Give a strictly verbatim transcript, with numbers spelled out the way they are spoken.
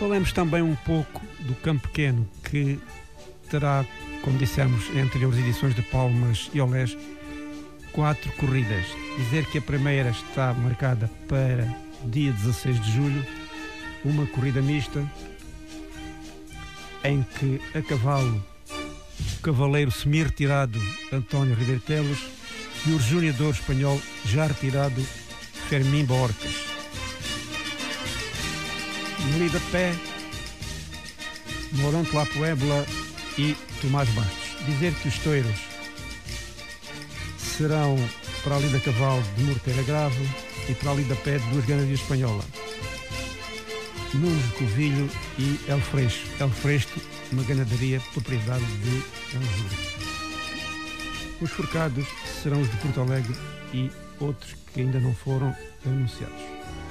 Falemos também um pouco do Campo Pequeno, que terá, como dissemos em anteriores edições de Palmas e Olés, quatro corridas. Dizer que a primeira está marcada para dia dezasseis de julho, uma corrida mista, em que a cavalo o cavaleiro semi-retirado António Ribeiro Teles e o junior espanhol já retirado Fermín Borcas. Melida Pé, Morante La Puebla e Tomás Bastos. Dizer que os touros serão para a Lida Cavalo de Morteira Grave e para a Lida Pé de Duas Ganadias Espanhola, Nunes de Covilho e El Freixo. El Freixo, uma ganadaria propriedade de Anjura. Os forcados serão os de Porto Alegre e outros que ainda não foram anunciados.